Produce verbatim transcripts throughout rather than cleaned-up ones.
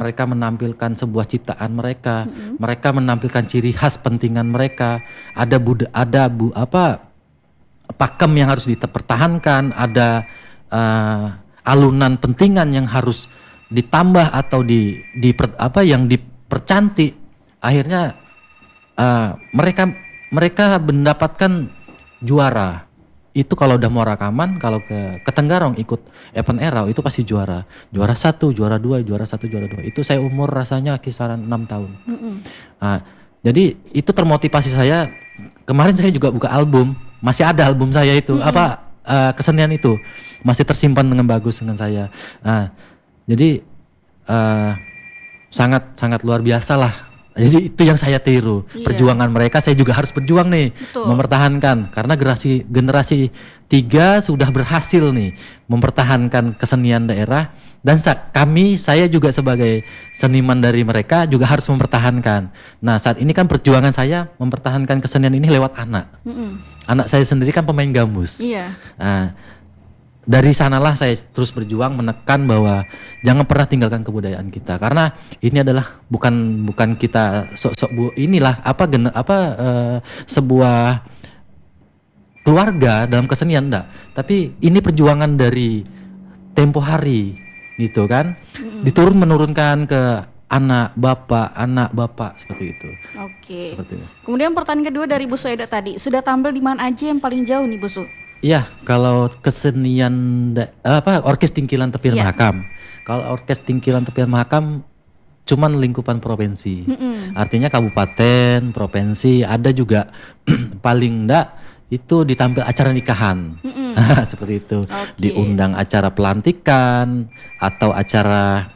mereka menampilkan sebuah ciptaan mereka, mm-hmm. mereka menampilkan ciri khas pentingan mereka, ada bud- ada bu apa pakem yang harus dipertahankan, ada uh, alunan pentingan yang harus ditambah atau di, di per, apa yang dipercantik. Akhirnya uh, mereka mereka mendapatkan juara. Itu kalau udah mau rekaman, kalau ke ke Tenggarong ikut Event Era itu pasti juara. Juara satu, juara dua, juara satu, juara dua. Itu saya umur rasanya kisaran enam tahun. Mm-hmm. Nah, jadi itu termotivasi saya. Kemarin saya juga buka album, masih ada album saya itu, mm-hmm. apa uh, kesenian itu masih tersimpan dengan bagus dengan saya. Nah, jadi uh, sangat sangat luar biasa lah. Jadi itu yang saya tiru, iya. Perjuangan mereka saya juga harus berjuang nih. Betul. Mempertahankan karena generasi generasi tiga sudah berhasil nih mempertahankan kesenian daerah dan sa- kami saya juga sebagai seniman dari mereka juga harus mempertahankan. Nah saat ini kan perjuangan saya mempertahankan kesenian ini lewat anak. Mm-mm. Anak saya sendiri kan pemain gambus. Iya. Nah, dari sanalah saya terus berjuang menekan bahwa jangan pernah tinggalkan kebudayaan kita karena ini adalah bukan bukan kita sok-sok bu inilah apa gen, apa uh, sebuah keluarga dalam kesenian enggak, tapi ini perjuangan dari tempo hari gitu kan. Mm-hmm. Diturun menurunkan ke anak bapak anak bapak seperti itu. Oke. Seperti itu. Kemudian pertanyaan kedua dari Bu Sueda tadi, sudah tampil di mana aja yang paling jauh nih Bu Su? Iya, kalau kesenian da- apa orkes Tingkilan Tepian yeah. Mahakam. Kalau orkes Tingkilan Tepian Mahakam cuman lingkupan provinsi. Mm-mm. Artinya kabupaten, provinsi, ada juga paling enggak itu ditampil acara nikahan. Seperti itu. Okay. Diundang acara pelantikan atau acara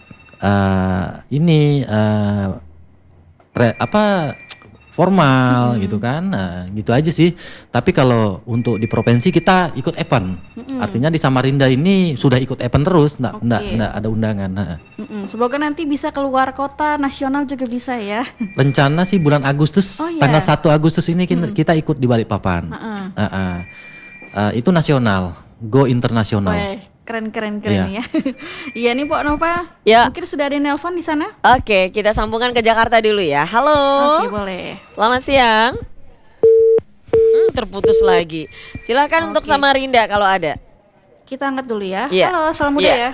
uh, ini uh, re, apa formal hmm. gitu kan, nah, gitu aja sih. Tapi kalau untuk di provinsi kita ikut event, hmm. artinya di Samarinda ini sudah ikut event terus, nggak okay. nggak nggak ada undangan. Nah. Hmm. Semoga nanti bisa keluar kota, nasional juga bisa ya. Rencana sih bulan Agustus, oh, yeah. tanggal satu Agustus ini kita, hmm. kita ikut di Balikpapan. Uh-uh. Uh-uh. Uh, itu nasional, go internasional. Weh, keren keren keren yeah. ya. Iya nih Pak Nova. Ya. Mungkin sudah ada nelpon di sana. Oke, kita sambungkan ke Jakarta dulu ya. Halo. Oke, boleh. Selamat siang. Hmm, terputus lagi. Silakan untuk Samarinda kalau ada. Kita angkat dulu ya. Yeah. Halo, salam muda yeah. ya.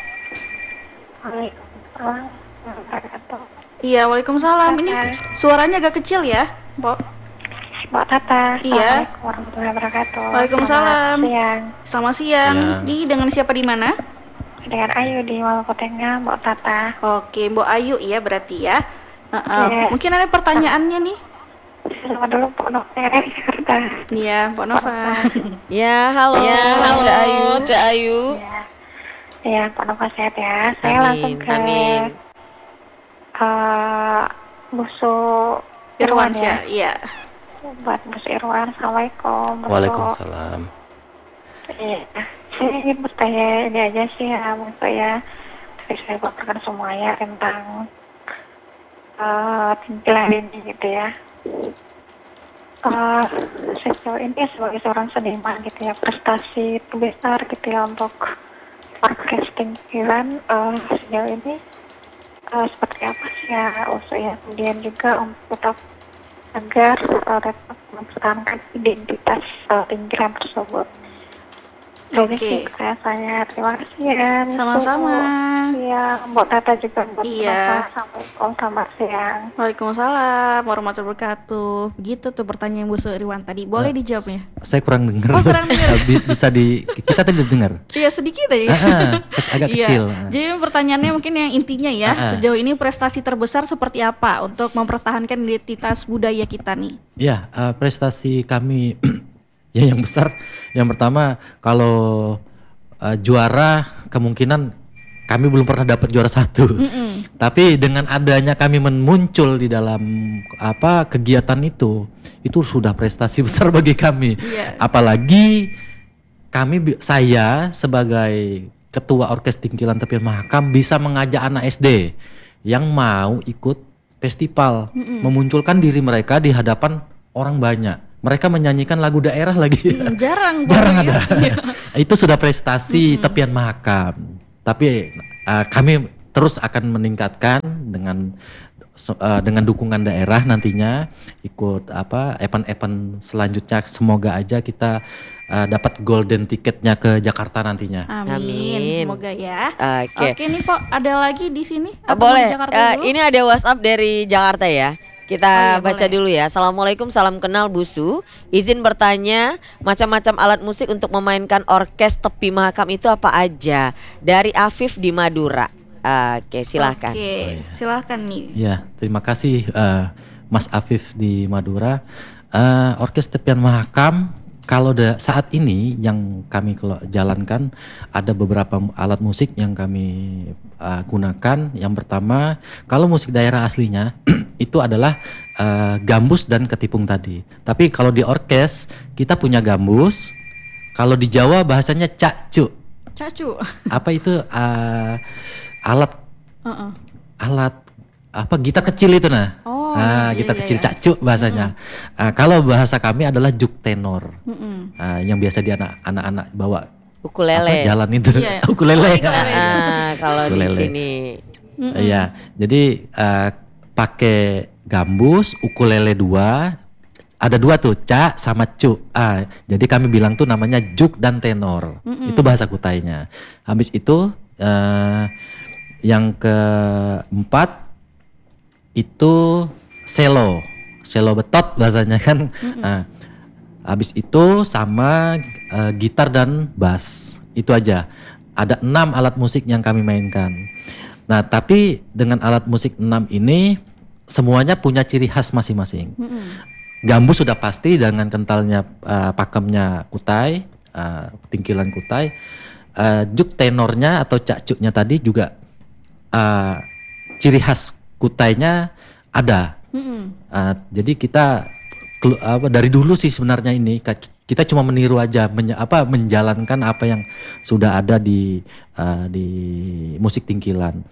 Iya, waalaikumsalam. Ini suaranya agak kecil ya, Mbak. Mbak Tata. Iya. Assalamualaikum warahmatullahi wabarakatuh. Waalaikumsalam. Selamat siang. Selamat siang. Ya. Di dengan siapa di mana? Dengan Ayu di Maluku Tengah, Mbak Tata. Oke, Mbak Ayu ya berarti ya. Uh-uh. Ya. Mungkin ada pertanyaannya nih. Selamat dulu Mbak Nova dari Jakarta. Iya, Mbak Nova. Ya, halo. Ya, halo Cak Ayu. Cak Ayu. Ya. Ya, Mbak Nova sehat ya. Saya amin, langsung ke amin. Uh, Busu Irwan ya. Iya. Buat Mas Irwan, Assalamualaikum. Waalaikumsalam. Iya, saya ingin bertanya ini aja sih ya, untuk ya, tapi saya paparkan semuanya tentang uh, Tingkilan ini gitu ya. Uh, sejauh ini sebagai seorang seniman gitu ya, prestasi terbesar gitu ya untuk orkes Tingkilan uh, sejauh ini uh, seperti apa sih ya, usul ya, kemudian juga untuk tetap agar uh, dapat mempertahankan identitas uh, Tingkilan tersebut. Jadi okay. saya saya terima kasih ya. Sama-sama. Iya, Mbak Tata juga Mbak Iya. Assalamualaikum, selamat siang. Waalaikumsalam warahmatullahi wabarakatuh. Begitu tuh pertanyaan Bu Irwan tadi. Boleh uh, dijawabnya? Saya kurang dengar. Oh, kurang dengar. Habis bisa di kita tadi dengar. Iya, sedikit aja. Ah, agak iya. kecil. Jadi pertanyaannya mungkin yang intinya ya, ah, sejauh ini prestasi terbesar seperti apa untuk mempertahankan identitas budaya kita nih? Iya, uh, prestasi kami ya yang besar, yang pertama kalau uh, juara kemungkinan kami belum pernah dapat juara satu. Mm-mm. Tapi dengan adanya kami muncul di dalam apa kegiatan itu, itu sudah prestasi besar bagi kami. Yeah. Apalagi kami saya sebagai ketua orkes Tingkilan Tepian Mahakam bisa mengajak anak S D yang mau ikut festival, Mm-mm. memunculkan diri mereka di hadapan orang banyak. Mereka menyanyikan lagu daerah lagi. Hmm, jarang, jarang ada. Ya. Itu sudah prestasi mm-hmm. Tepian Mahakam. Tapi uh, kami terus akan meningkatkan dengan uh, dengan dukungan daerah nantinya ikut apa event-event selanjutnya. Semoga aja kita uh, dapat golden ticketnya ke Jakarta nantinya. Amin. Amin. Semoga ya. Oke. Oke nih Pok, ada lagi di sini? Uh, Atau boleh. di Jakarta Uh, dulu? ini ada WhatsApp dari Jakarta ya. Kita Oh iya, baca boleh. dulu ya. Assalamualaikum, salam kenal Bu Su. Izin bertanya, macam-macam alat musik untuk memainkan orkes tepi mahakam itu apa aja? Dari Afif di Madura. Oke, silahkan. Oke, silahkan nih. Ya, terima kasih uh, Mas Afif di Madura. Uh, Orkes Tepian Mahakam, kalau da- saat ini yang kami kelo- jalankan ada beberapa alat musik yang kami uh, gunakan. Yang pertama, kalau musik daerah aslinya itu adalah uh, gambus dan ketipung tadi. Tapi kalau di orkes kita punya gambus. Kalau di Jawa bahasanya cakcu. Cacu. Apa itu uh, alat Uh-uh. alat apa gitar kecil itu nah. Oh, Nah, iya, gitar iya, kecil iya. cakcuk bahasanya. Ah, kalau bahasa kami adalah juk tenor. Mm-mm. Ah, yang biasa di anak anak-anak bawa apa Ukulele. jalan itu. Iya. Ukulele. Ukulele. Ah, kalau di Ukulele. sini. Iya. Jadi ah, pakai gambus, ukulele dua. Ada dua tuh, ca sama cu. Ah, jadi kami bilang tuh namanya juk dan tenor. Itu bahasa Kutainya. Habis itu eh, yang keempat itu selo, selo betot bahasanya kan. Nah, habis itu sama eh, gitar dan bass, itu aja. Ada enam alat musik yang kami mainkan. Nah, tapi dengan alat musik enam ini semuanya punya ciri khas masing-masing. Gambus sudah pasti dengan kentalnya eh, pakemnya Kutai, eh, tingkilan Kutai. Eh, juk tenornya atau cakcuknya tadi juga eh, ciri khas Kutainya ada. Mm-mm. Uh, jadi kita kelu- apa dari dulu sih sebenarnya ini ka- kita cuma meniru aja menye- apa menjalankan apa yang sudah ada di uh, di musik tingkilan.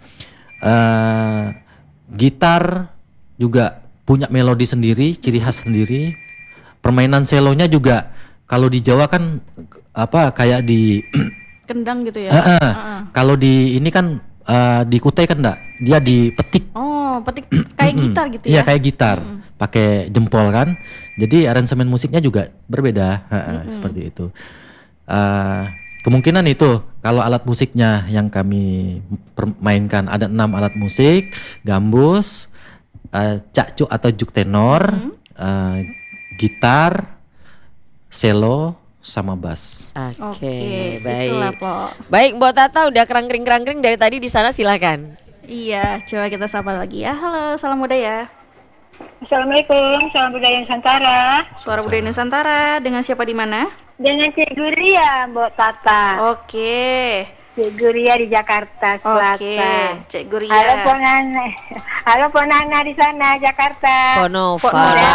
Uh, gitar juga punya melodi sendiri, ciri khas sendiri. Permainan selonya juga kalau di Jawa kan apa kayak di Kendang gitu ya. Ah, ah. Uh-uh. kalau di ini kan uh, di Kutai kan enggak, dia dipetik. Oh, petik kayak gitar gitu Iya ya. kayak gitar, pakai jempol kan. Jadi aransemen musiknya juga berbeda, ha-ha, seperti itu. Uh, kemungkinan itu kalau alat musiknya yang kami permainkan ada enam alat musik, gambus, uh, cakcuk atau juk tenor, uh, gitar, selo, sama bass. Oke, Oke, baik. itulah, Pok. Baik, Mbak Tata udah kerangkring-kerangkring dari tadi di sana, silakan. Iya, coba kita sapa lagi ya. Halo, salam budaya. Assalamualaikum, salam budaya Nusantara. Suara Budaya Nusantara dengan siapa di mana? Dengan Cik Guria, Mbak Tata. Oke. Cik Guria di Jakarta Selatan. Oke, Cik Guria. Halo Ponana, halo Ponana di sana Jakarta. Ponova.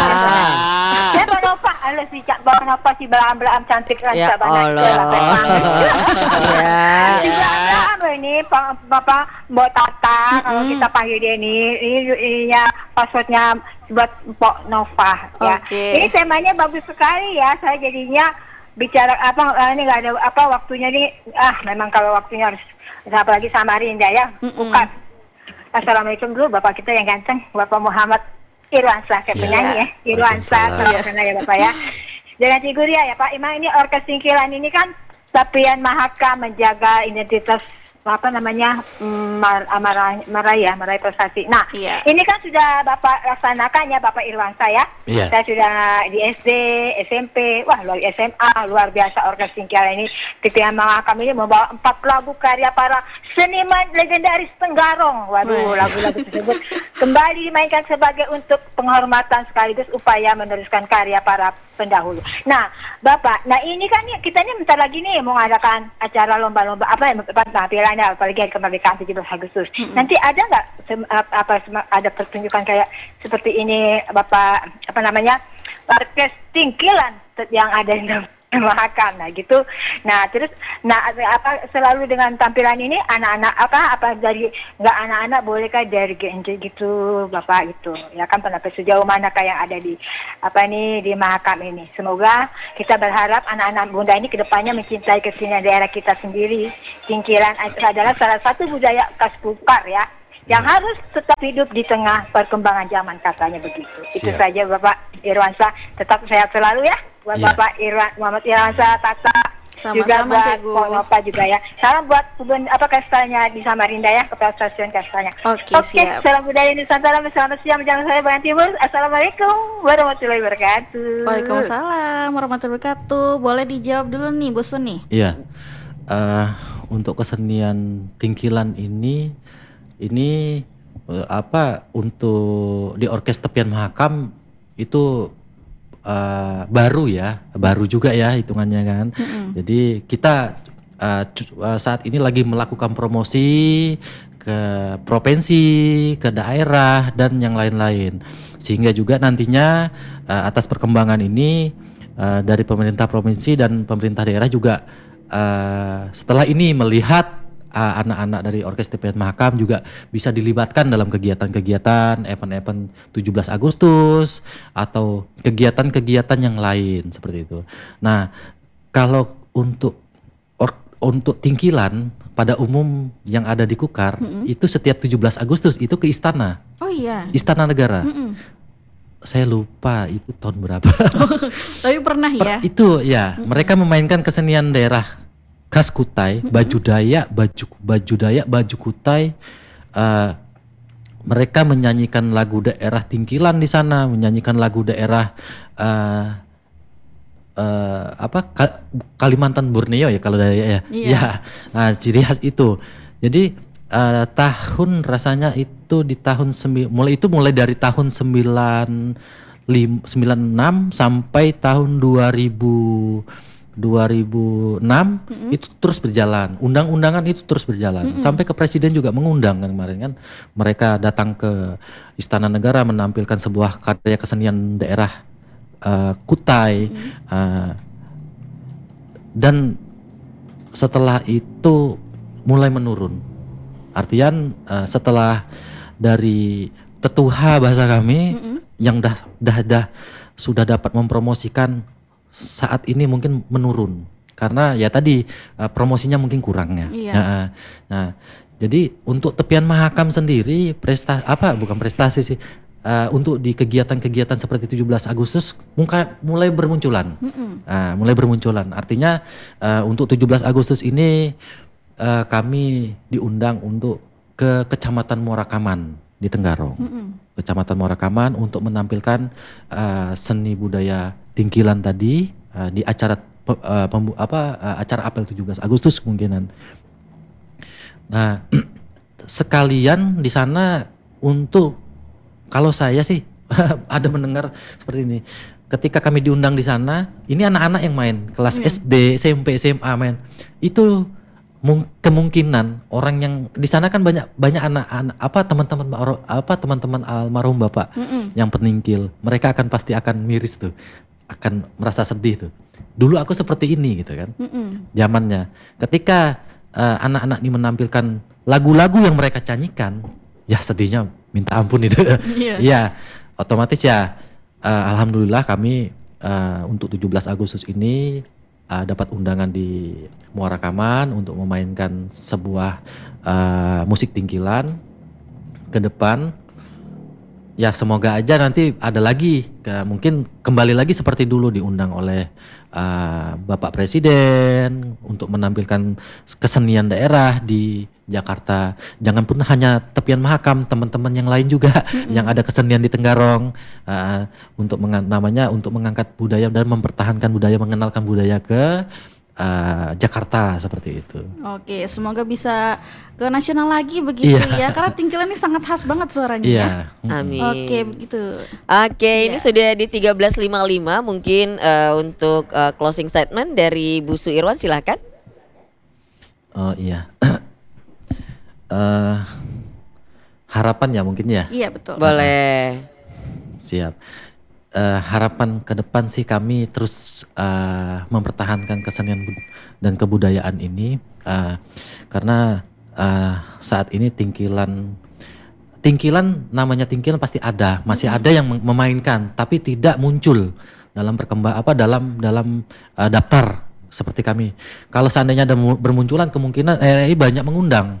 Ya Ponova, halo si Cak Ponova si belam-belam cantik kan Ya Cak Banana. Allah. Ya. Si belam ini Pak Bapak Mbak Tata, kalau kita panggil dia ini, ini ininya passwordnya buat Mbak Nova ya. Oke. Ini temanya bagus sekali ya, saya jadinya bicara apa eh, ini nggak ada apa waktunya nih, ah memang kalau waktunya harus apalagi sama Rinda ya. Mm-mm. Bukan. Assalamualaikum dulu Bapak kita yang ganteng, Bapak Muhammad Irwansyah, kayak Ya. penyanyi ya. Irwansyah, Waalaikumsalam. salam kenal ya Bapak ya. Dengan figur ya Pak, emang ini orkes tingkilan ini kan Tepian Mahakam menjaga identitas apa namanya mm, mar, maraya, maraya, maraya prestasi. Nah, Iya. ini kan sudah Bapak laksanakan ya Bapak Irwansyah ya. Iya. Saya sudah di S D, S M P, wah luar S M A, luar biasa orkes tingkilan ini. Tepian Mahakam ini membawa empat lagu karya para seniman legendaris Tenggarong. Waduh, Wah. lagu-lagu tersebut kembali dimainkan sebagai untuk penghormatan sekaligus upaya meneruskan karya para pendahulu. Nah, Bapak, nah ini kan nih, kita nih bentar lagi nih mau mengadakan acara lomba-lomba apa ya, penampilannya apalagi hari kemerdekaan tujuh belas Agustus. Nanti ada nggak sem- apa sem- ada pertunjukan kayak seperti ini Bapak apa namanya orkes tingkilan yang ada di Mahakam, nah gitu. Nah terus, nah apa selalu dengan tampilan ini anak-anak apa apa dari nggak anak-anak bolehkah dari G N J gitu, Bapak gitu, ya kan pendapat sejauh mana kayak ada di apa ini di Mahakam ini. Semoga kita berharap anak-anak Bunda ini kedepannya mencintai kesenian daerah kita sendiri. Tingkilan adalah salah satu budaya khas Kupar ya, yang harus tetap hidup di tengah perkembangan zaman, katanya begitu. Siap. Itu saja Bapak Irwansyah, tetap sehat selalu ya buat Ya. Bapak Irwan Muhammad Irwansyah, Tata, Sama-sama, juga buat Cikgu. Pak Bapak juga ya. Salam buat kebun apa kastanya di Samarinda ya, kepala stasiun kastanya. Oke, Oke, siap. salam budaya Nusantara, selamat siang menjelang saya Bayan Timur. Assalamualaikum warahmatullahi wabarakatuh. Waalaikumsalam warahmatullahi wabarakatuh. Boleh dijawab dulu nih Bu Suni. Iya. Eh, untuk kesenian tingkilan ini ini eh, apa untuk di orkes tepian Mahakam itu eh, baru ya, baru juga ya hitungannya kan. Mm-mm. Jadi kita eh, cu- eh, saat ini lagi melakukan promosi ke provinsi, ke daerah dan yang lain-lain. Sehingga juga nantinya eh, atas perkembangan ini eh, dari pemerintah provinsi dan pemerintah daerah juga eh, setelah ini melihat eh, anak-anak dari Orkes Tepian Mahakam juga bisa dilibatkan dalam kegiatan-kegiatan event-event tujuh belas Agustus atau kegiatan-kegiatan yang lain seperti itu. Nah, kalau untuk or- untuk tingkilan pada umum yang ada di Kukar itu setiap tujuh belas Agustus itu ke istana, Oh iya. Istana Negara. Mm-mm. Saya lupa itu tahun berapa. Tapi pernah ya. Per- itu ya, mereka memainkan kesenian daerah khas Kutai, baju Dayak, baju baju Dayak, baju Kutai. eh, mereka menyanyikan lagu daerah tingkilan di sana, menyanyikan lagu daerah eh, eh, apa Ka- Kalimantan Borneo ya kalau Dayak ya. Iya. Ya, nah, ciri khas itu. Jadi eh, tahun rasanya itu di tahun sembi- mulai itu mulai dari tahun sembilan lim- sembilan puluh enam sampai tahun dua ribu dua ribu enam itu terus berjalan. Undang-undangan itu terus berjalan. Sampai ke presiden juga mengundang kan kemarin kan. Mereka datang ke Istana Negara menampilkan sebuah karya kesenian daerah eh, Kutai. eh, dan setelah itu mulai menurun. Artian eh, setelah dari tetuha bahasa kami yang dah dah dah sudah dapat mempromosikan saat ini mungkin menurun karena ya tadi eh, promosinya mungkin kurang ya. Iya. Nah, nah, jadi untuk Tepian Mahakam sendiri prestasi apa bukan prestasi sih eh, untuk di kegiatan-kegiatan seperti tujuh belas Agustus muka, mulai bermunculan. Nah, mulai bermunculan. Artinya eh, untuk tujuh belas Agustus ini eh, kami diundang untuk ke Kecamatan Muarakaman di Tenggarong. Kecamatan Muarakaman untuk menampilkan eh, seni budaya tingkilan tadi eh, di acara pe- eh, pembu- apa eh, acara apel tujuh belas Agustus kemungkinan. Nah, sekalian di sana untuk kalau saya sih ada mendengar seperti ini. Ketika kami diundang di sana, ini anak-anak yang main kelas S D, S M P, S M A main. Itu mung- kemungkinan orang yang di sana kan banyak banyak anak-anak apa teman-teman almarhum- apa teman-teman almarhum Bapak yang peningkil. Mereka akan pasti akan miris tuh. Akan merasa sedih tuh. Dulu aku seperti ini gitu kan. Zamannya. Ketika eh, anak-anak ini menampilkan lagu-lagu yang mereka nyanyikan, ya sedihnya minta ampun itu. Iya. Iya, otomatis ya eh, alhamdulillah kami eh, untuk tujuh belas Agustus ini eh, dapat undangan di Muarakaman untuk memainkan sebuah eh, musik tingkilan ke depan. Ya semoga aja nanti ada lagi ke- mungkin kembali lagi seperti dulu diundang oleh uh, Bapak Presiden untuk menampilkan kesenian daerah di Jakarta. Jangan pun hanya Tepian Mahakam, teman-teman yang lain juga yang ada kesenian di Tenggarong uh, untuk menga- namanya untuk mengangkat budaya dan mempertahankan budaya, mengenalkan budaya ke uh, Jakarta seperti itu. Oke, semoga bisa ke nasional lagi begitu Iya. ya. Karena tingkilan ini sangat khas banget suaranya Iya. ya. Mm-mm. Amin. Oke, begitu. Oke, ini Iya. sudah di tiga belas lima puluh lima. Mungkin eh, untuk eh, closing statement dari Bu Su Irwan, silahkan. Oh iya. Eh, harapan ya mungkin ya. Iya, betul. Boleh. Siap. uh, harapan ke depan sih kami terus uh, mempertahankan kesenian bud- dan kebudayaan ini uh, karena uh, saat ini tingkilan tingkilan namanya tingkilan pasti ada, masih ada yang mem- memainkan tapi tidak muncul dalam perkembang apa dalam dalam uh, daftar seperti kami. Kalau seandainya ada mu- bermunculan kemungkinan R R I banyak mengundang.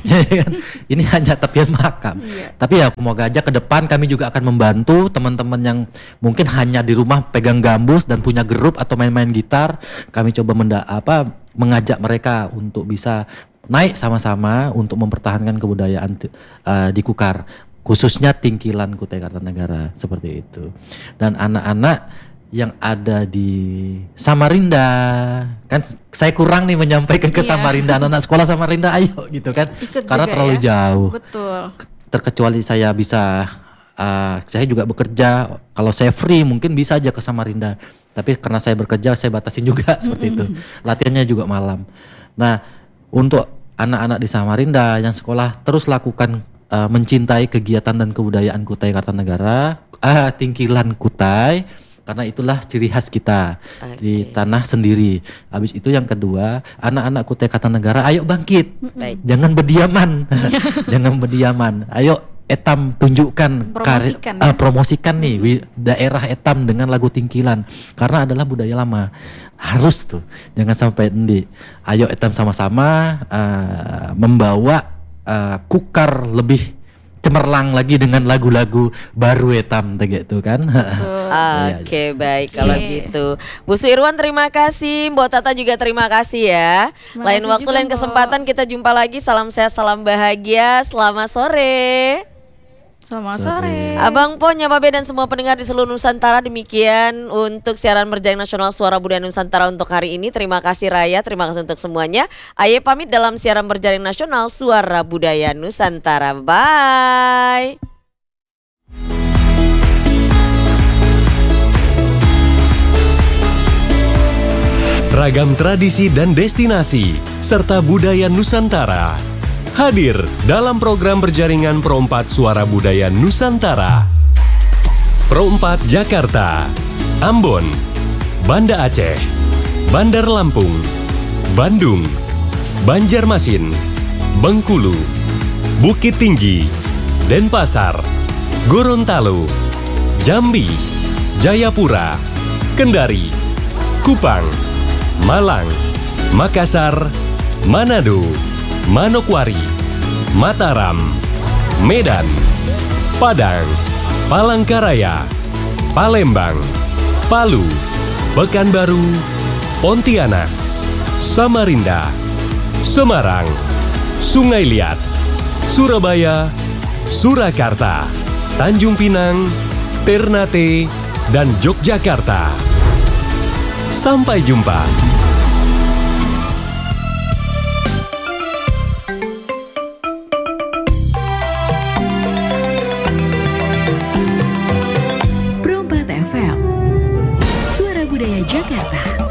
Ini hanya tepian makam. Iya. Tapi ya semoga aja ke depan kami juga akan membantu teman-teman yang mungkin hanya di rumah pegang gambus dan punya grup atau main-main gitar. Kami coba menda apa mengajak mereka untuk bisa naik sama-sama untuk mempertahankan kebudayaan uh, di Kukar, khususnya Tingkilan Kutai Kartanegara seperti itu. Dan anak-anak yang ada di Samarinda, kan saya kurang nih menyampaikan ke Iya. Samarinda, anak-anak sekolah Samarinda ayo gitu kan, Ikut karena juga terlalu ya. jauh. Betul. Terkecuali saya bisa, uh, saya juga bekerja, kalau saya free mungkin bisa aja ke Samarinda. Tapi karena saya bekerja saya batasin juga seperti itu. Latihannya juga malam. Nah, untuk anak-anak di Samarinda yang sekolah terus lakukan uh, mencintai kegiatan dan kebudayaan Kutai Kartanegara, uh, Tingkilan Kutai, karena itulah ciri khas kita di Oke. tanah sendiri. Habis itu yang kedua, anak-anak Kutai Kartanegara ayo bangkit. Baik. Jangan berdiaman. Jangan berdiaman. Ayo Etam tunjukkan kari- Promosikan ah, ya. promosikan nih wi- daerah Etam dengan lagu Tingkilan karena adalah budaya lama. Harus tuh. Jangan sampai endi. Ayo Etam sama-sama ah, membawa ah, Kukar lebih cemerlang lagi dengan lagu-lagu baru Etam gitu kan. Iya, Oke, baik kalau Oke. gitu. Bu Su Irwan terima kasih, Mbok Tata juga terima kasih ya. Terima Lain kasih waktu, juga, lain Mbok. kesempatan kita jumpa lagi. Salam sehat, salam bahagia. Selamat sore. Selamat Sore. sore. Abang Po, Nyababe dan semua pendengar di seluruh Nusantara, demikian untuk siaran Berjaring Nasional Suara Budaya Nusantara untuk hari ini. Terima kasih Raya, terima kasih untuk semuanya. Aye pamit dalam siaran Berjaring Nasional Suara Budaya Nusantara. Bye. Ragam tradisi dan destinasi serta budaya Nusantara hadir dalam program berjaringan Pro empat Suara Budaya Nusantara. Pro empat Jakarta, Ambon, Banda Aceh, Bandar Lampung, Bandung, Banjarmasin, Bengkulu, Bukit Tinggi, Denpasar, Gorontalo, Jambi, Jayapura, Kendari, Kupang, Malang, Makassar, Manado, Manokwari, Mataram, Medan, Padang, Palangkaraya, Palembang, Palu, Pekanbaru, Pontianak, Samarinda, Semarang, Sungai Liat, Surabaya, Surakarta, Tanjung Pinang, Ternate, dan Yogyakarta. Sampai jumpa. Pro empat F M, Suara Budaya Jakarta.